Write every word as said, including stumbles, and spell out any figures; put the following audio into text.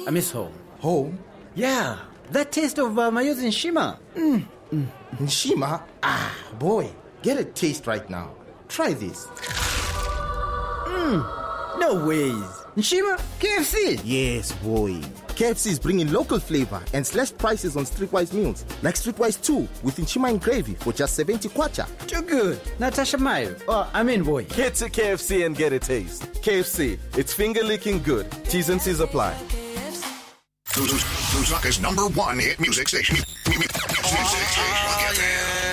I miss home. Home? Yeah, that taste of uh, Mayo's Nshima. Mm. Mm. Nshima? Ah, boy, get a taste right now. Try this. Mm. No ways. Nshima? K F C? Yes, boy. K F C is bringing local flavor and slashed prices on Streetwise meals. Like Streetwise two with Nshima and gravy for just seventy kwacha. Too good. Natasha Mayo. Oh, I mean, boy. Get to K F C and get a taste. K F C, it's finger-licking good. T's and C's apply. Lusaka's number one hit music station. Oh, yeah.